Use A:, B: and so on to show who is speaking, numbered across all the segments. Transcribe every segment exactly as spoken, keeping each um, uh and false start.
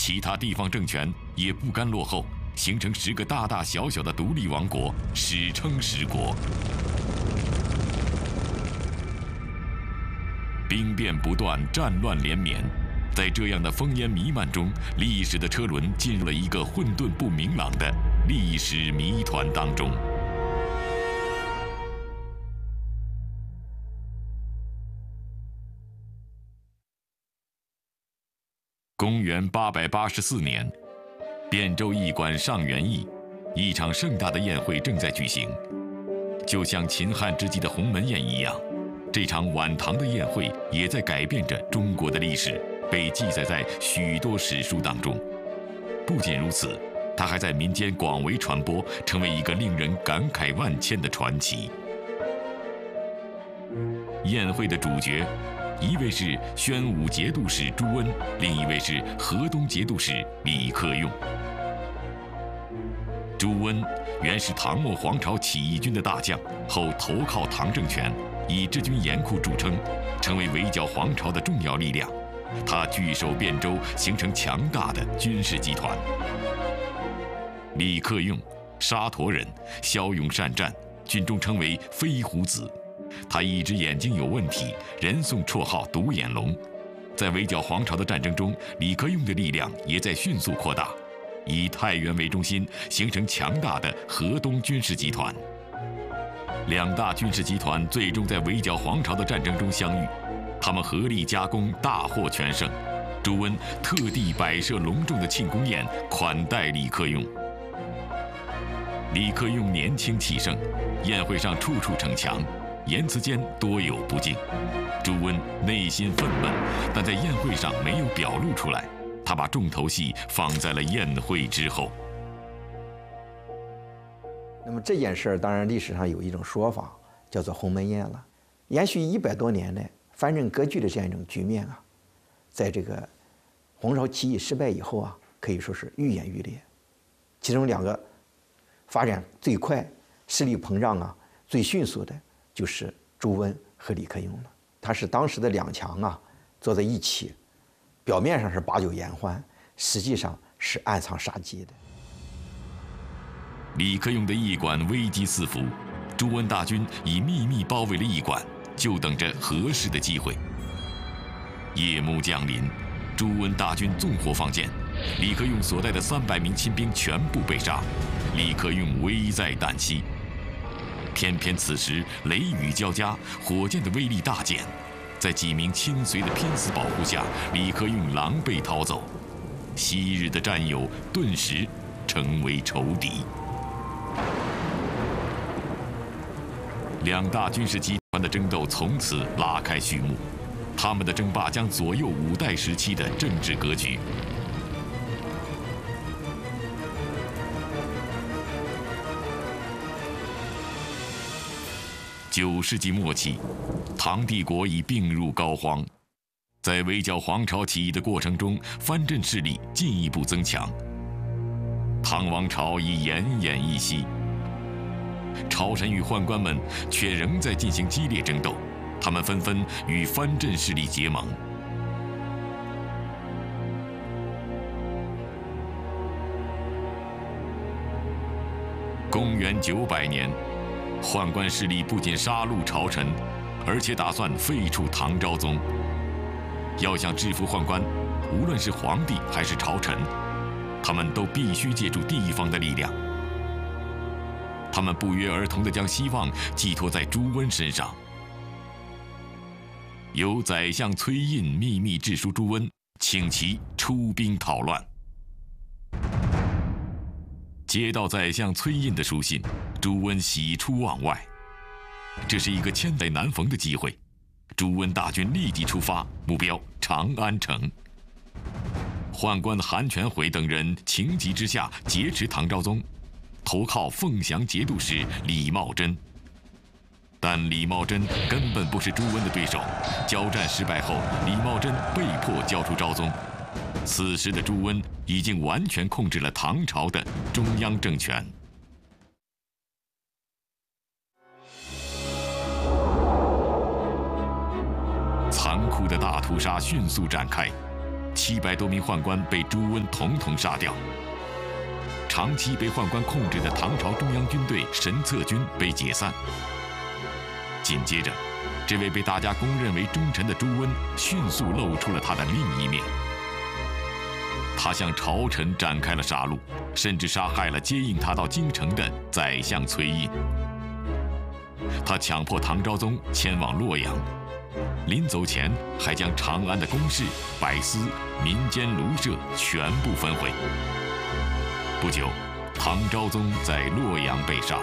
A: 其他地方政权也不甘落后，形成十个大大小小的独立王国，史称十国。兵变不断，战乱连绵，在这样的烽烟弥漫中，历史的车轮进入了一个混沌不明朗的历史谜团当中。公元八百八十四年，汴州驿馆上元驿，一场盛大的宴会正在举行，就像秦汉之际的鸿门宴一样，这场晚唐的宴会也在改变着中国的历史，被记载在许多史书当中。不仅如此，它还在民间广为传播，成为一个令人感慨万千的传奇。宴会的主角，一位是宣武节度使朱温，另一位是河东节度使李克用。朱温原是唐末皇朝起义军的大将，后投靠唐政权，以治军严酷著称，成为围剿皇朝的重要力量。他据守汴州，形成强大的军事集团。李克用，沙陀人，骁勇善战，军中称为飞虎子。他一只眼睛有问题，人送绰号独眼龙。在围剿皇朝的战争中，李克用的力量也在迅速扩大，以太原为中心，形成强大的河东军事集团。两大军事集团最终在围剿皇朝的战争中相遇，他们合力加攻，大获全胜。朱温特地摆设隆重的庆功宴，款待李克用。李克用年轻气盛，宴会上处处逞强，言辞间多有不敬。朱温内心愤懑，但在宴会上没有表露出来，他把重头戏放在了宴会之后。
B: 那么这件事儿，当然历史上有一种说法，叫做鸿门宴了。延续一百多年的藩镇割据的这样一种局面啊，在这个黄巢起义失败以后啊，可以说是愈演愈烈。其中两个发展最快、势力膨胀啊最迅速的，就是朱温和李克用了。他是当时的两强啊，坐在一起，表面上是把酒言欢，实际上是暗藏杀机的。
A: 李克用的驿馆危机四伏，朱温大军已秘密包围了驿馆，就等着合适的机会。夜幕降临，朱温大军纵火放箭，李克用所带的三百名亲兵全部被杀，李克用危在旦夕。偏偏此时雷雨交加，火箭的威力大减，在几名亲随的拼死保护下，李克用狼狈逃走，昔日的战友顿时成为仇敌。两大军事集团的争斗从此拉开序幕，他们的争霸将左右五代时期的政治格局。九世纪末期，唐帝国已病入膏肓，在围剿黄巢起义的过程中，藩镇势力进一步增强。唐王朝已奄奄一息，朝臣与宦官们却仍在进行激烈争斗，他们纷纷与藩镇势力结盟。公元九百年，宦官势力不仅杀戮朝臣，而且打算废除唐昭宗。要想制服宦官，无论是皇帝还是朝臣，他们都必须借助地方的力量。他们不约而同地将希望寄托在朱温身上。由宰相崔胤秘密致书朱温，请其出兵讨乱。接到宰相崔胤的书信，朱温喜出望外。这是一个千载难逢的机会，朱温大军立即出发，目标长安城。宦官韩全诲等人情急之下劫持唐昭宗，投靠凤翔节度使李茂贞。但李茂贞根本不是朱温的对手，交战失败后，李茂贞被迫交出昭宗。此时的朱温已经完全控制了唐朝的中央政权。残酷的大屠杀迅速展开， 七百多名宦官被朱温统统杀掉。长期被宦官控制的唐朝中央军队神策军被解散。紧接着，这位被大家公认为忠臣的朱温迅速露出了他的另一面。他向朝臣展开了杀戮，甚至杀害了接应他到京城的宰相崔胤。他强迫唐昭宗迁往洛阳，临走前还将长安的宫室、百司、民间庐舍全部焚毁。不久，唐昭宗在洛阳被杀。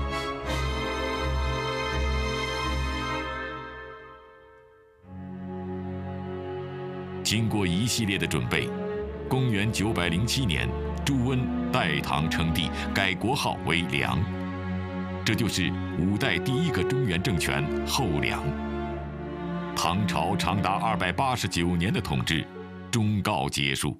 A: 经过一系列的准备，公元九百零七年，朱温代唐称帝，改国号为梁，这就是五代第一个中原政权后梁。唐朝长达二百八十九年的统治终告结束。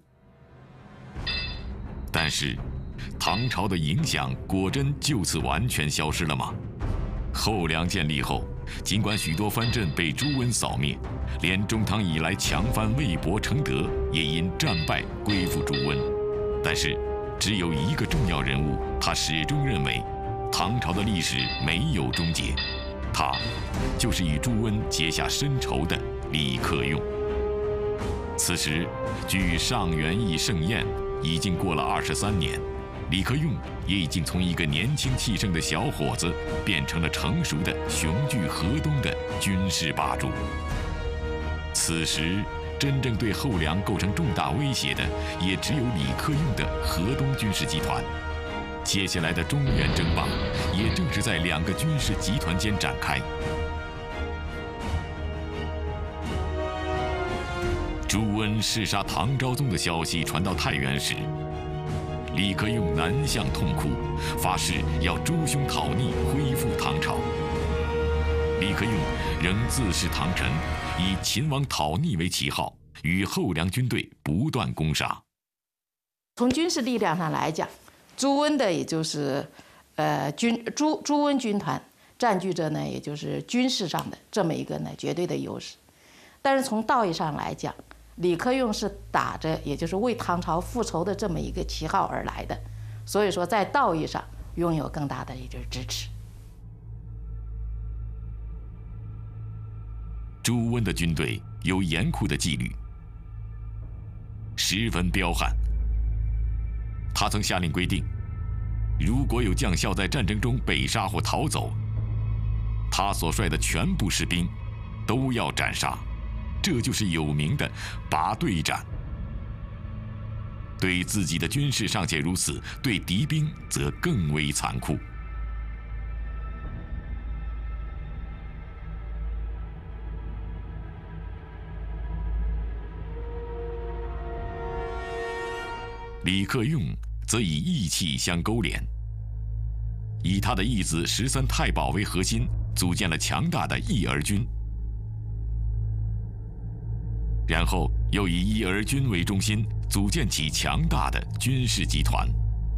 A: 但是，唐朝的影响果真就此完全消失了吗？后梁建立后，尽管许多藩镇被朱温扫灭，连中唐以来强藩魏博、承德也因战败归附朱温，但是只有一个重要人物，他始终认为唐朝的历史没有终结，他就是与朱温结下深仇的李克用。此时，距上元义盛宴已经过了二十三年，李克用也已经从一个年轻气盛的小伙子，变成了成熟的雄踞河东的军事霸主。此时，真正对后梁构成重大威胁的，也只有李克用的河东军事集团。接下来的中原争霸，也正是在两个军事集团间展开。朱温弑杀唐昭宗的消息传到太原时，李克用南向痛哭，发誓要诛凶讨逆，恢复唐朝。李克用仍自视唐臣，以秦王讨逆为旗号，与后梁军队不断攻杀。
C: 从军事力量上来讲，朱温的也就是呃军朱朱温军团占据着呢，也就是军事上的这么一个呢绝对的优势。但是从道义上来讲，李克用是打着也就是为唐朝复仇的这么一个旗号而来的，所以说在道义上拥有更大的一种支持。
A: 朱温的军队有严酷的纪律，十分彪悍。他曾下令规定，如果有将校在战争中被杀或逃走，他所率的全部士兵都要斩杀，这就是有名的拔队斩。对自己的军事尚且如此，对敌兵则更为残酷。李克用则以义气相勾连，以他的义子十三太保为核心，组建了强大的义儿军，然后又以义儿军为中心，组建起强大的军事集团。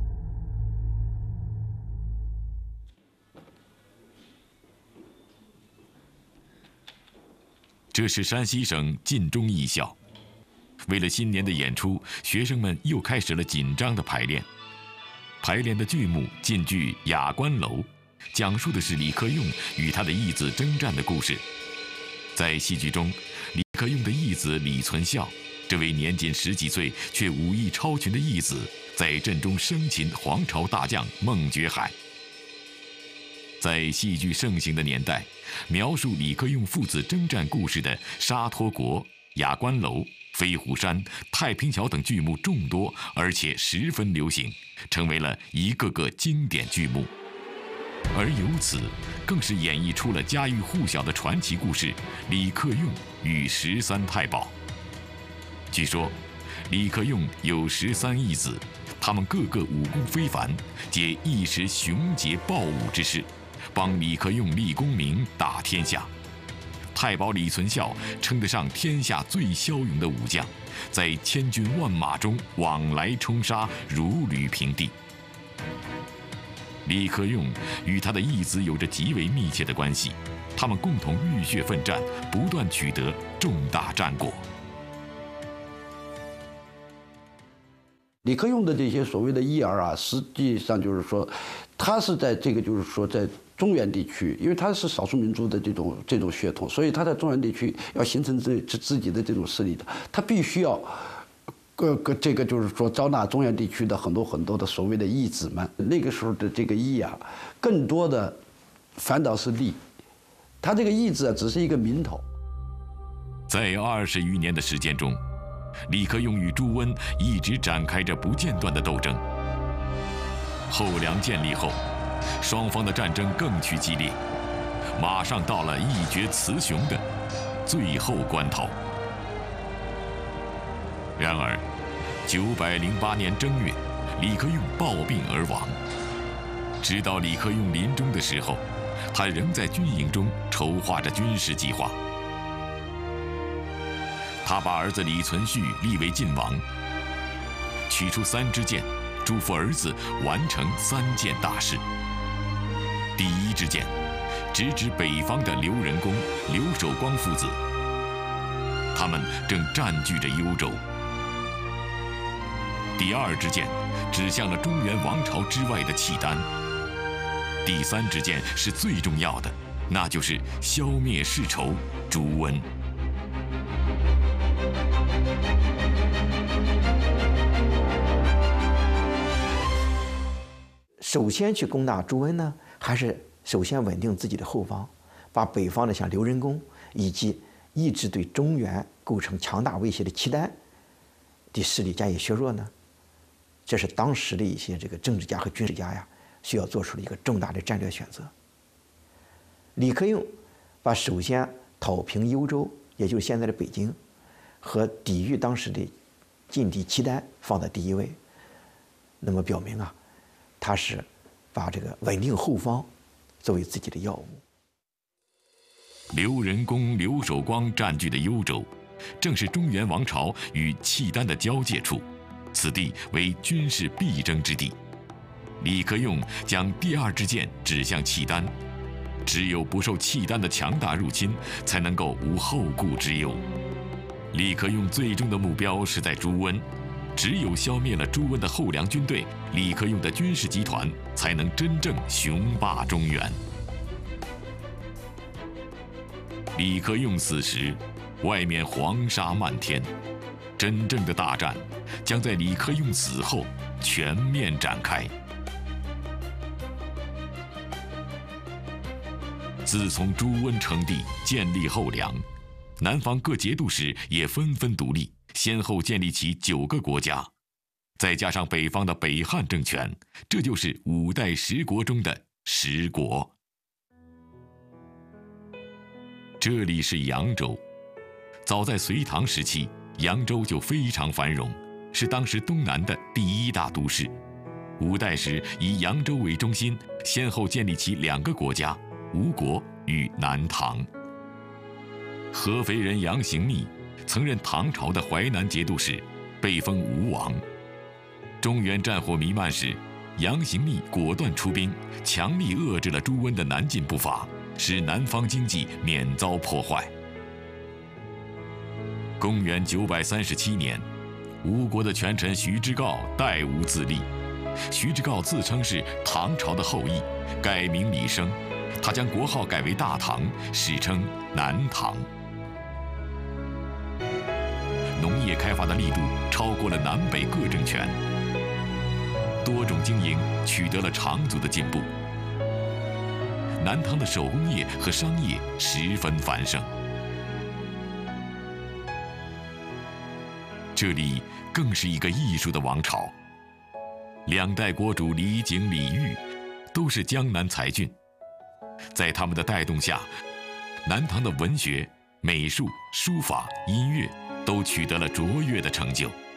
A: 这是山西省晋中艺校。为了新年的演出，学生们又开始了紧张的排练。排练的剧目晋剧《哑关楼》，讲述的是李克用与他的义子征战的故事。在戏剧中，李克用的义子李存孝，这位年仅十几岁却武艺超群的义子，在阵中生擒黄巢大将孟觉海。在戏剧盛行的年代，描述李克用父子征战故事的《沙陀国》《哑关楼》《飞虎山》《太平桥》等剧目众多，而且十分流行，成为了一个个经典剧目。而由此，更是演绎出了家喻户晓的传奇故事——李克用与十三太保。据说，李克用有十三义子，他们个个武功非凡，皆一时雄杰暴武之势，帮李克用立功名，打天下。太保李存孝称得上天下最骁勇的武将，在千军万马中往来冲杀，如履平地。李克用与他的义子有着极为密切的关系，他们共同浴血奋战，不断取得重大战果。
D: 李克用的这些所谓的一儿啊，实际上就是说，他是在这个就是说在中原地区，因为他是少数民族的这种这种血统，所以他在中原地区要形成自自自己的这种势力的，他必须要。各个这个就是说招纳中原地区的很多很多的所谓的义子们，那个时候的这个义啊，更多的反倒是利，他这个义字啊只是一个名头。
A: 在二十余年的时间中，李克用与朱温一直展开着不间断的斗争。后梁建立后，双方的战争更趋激烈，马上到了一决雌雄的最后关头。然而，九百零八年正月，李克用暴病而亡。直到李克用临终的时候，他仍在军营中筹划着军事计划。他把儿子李存勖立为晋王，取出三支箭，嘱咐儿子完成三件大事。第一支箭，直指北方的刘仁恭、刘守光父子，他们正占据着幽州。第二支箭指向了中原王朝之外的契丹。第三支箭是最重要的，那就是消灭世仇朱温。
B: 首先去攻打朱温呢，还是首先稳定自己的后方，把北方的像刘仁恭以及一直对中原构成强大威胁的契丹的势力加以削弱呢？这是当时的一些这个政治家和军事家呀需要做出的一个重大的战略选择。李克用把首先讨平幽州，也就是现在的北京，和抵御当时的劲敌契丹放在第一位，那么表明啊，他是把这个稳定后方作为自己的要务。
A: 刘仁恭、刘守光占据的幽州，正是中原王朝与契丹的交界处，此地为军事必争之地。李克用将第二支箭指向契丹，只有不受契丹的强大入侵，才能够无后顾之忧。李克用最终的目标是在朱温，只有消灭了朱温的后梁军队，李克用的军事集团才能真正雄霸中原。李克用死时，外面黄沙漫天，真正的大战将在李克用死后全面展开。自从朱温称帝，建立后梁，南方各节度使也纷纷独立，先后建立起九个国家，再加上北方的北汉政权，这就是五代十国中的十国。这里是扬州，早在隋唐时期，扬州就非常繁荣，是当时东南的第一大都市。五代时以扬州为中心，先后建立起两个国家，吴国与南唐。合肥人杨行密曾任唐朝的淮南节度使，被封吴王。中原战火弥漫时，杨行密果断出兵，强力遏制了朱温的南进步伐，使南方经济免遭破坏。公元九百三十七年，吴国的权臣徐之诰代吴自立。徐之诰自称是唐朝的后裔，改名李生，他将国号改为大唐，史称南唐。农业开发的力度超过了南北各政权，多种经营取得了长足的进步。南唐的手工业和商业十分繁盛。这里更是一个艺术的王朝，两代国主李景、李煜都是江南才俊，在他们的带动下，南唐的文学、美术、书法、音乐都取得了卓越的成就。